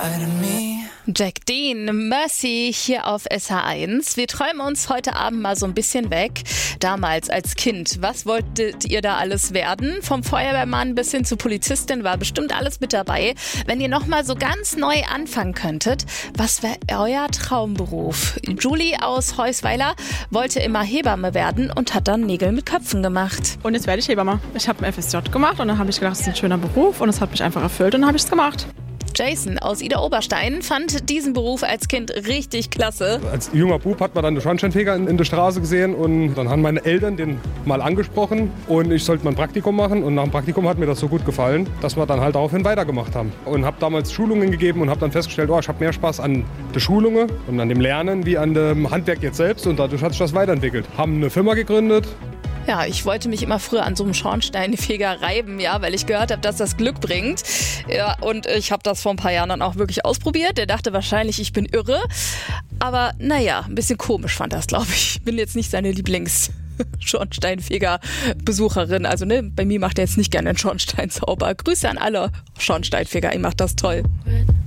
Jack Dean, Mercy hier auf SH1. Wir träumen uns heute Abend mal so ein bisschen weg. Damals als Kind, was wolltet ihr da alles werden? Vom Feuerwehrmann bis hin zur Polizistin war bestimmt alles mit dabei. Wenn ihr nochmal so ganz neu anfangen könntet, was wäre euer Traumberuf? Julie aus Heusweiler wollte immer Hebamme werden und hat dann Nägel mit Köpfen gemacht. Und jetzt werde ich Hebamme. Ich habe ein FSJ gemacht und dann habe ich gedacht, das ist ein schöner Beruf und es hat mich einfach erfüllt und dann habe ich es gemacht. Jason aus Idar-Oberstein fand diesen Beruf als Kind richtig klasse. Als junger Bub hat man dann den Schornsteinfeger in der Straße gesehen und dann haben meine Eltern den mal angesprochen und ich sollte mal ein Praktikum machen und nach dem Praktikum hat mir das so gut gefallen, dass wir dann halt daraufhin weitergemacht haben. Und habe damals Schulungen gegeben und habe dann festgestellt, ich habe mehr Spaß an der Schulungen und an dem Lernen wie an dem Handwerk jetzt selbst und dadurch hat sich das weiterentwickelt. Haben eine Firma gegründet. Ja, ich wollte mich immer früher an so einem Schornsteinfeger reiben, ja, weil ich gehört habe, dass das Glück bringt. Ja, und ich habe das vor ein paar Jahren dann auch wirklich ausprobiert. Der dachte wahrscheinlich, ich bin irre. Aber naja, ein bisschen komisch fand das, glaube ich. Ich bin jetzt nicht seine Lieblings-Schornsteinfeger-Besucherin. Also bei mir macht er jetzt nicht gerne einen Schornstein sauber. Grüße an alle Schornsteinfeger, ihr macht das toll.